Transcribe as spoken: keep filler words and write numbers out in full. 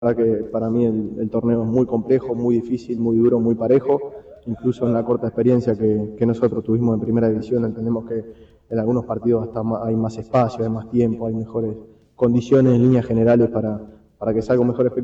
La verdad que para mí el, el torneo es muy complejo, muy difícil, muy duro, muy parejo. Incluso en la corta experiencia que, que nosotros tuvimos en primera división, entendemos que en algunos partidos hasta más, hay más espacio, hay más tiempo, hay mejores condiciones en líneas generales para, para que salga un mejor espectáculo.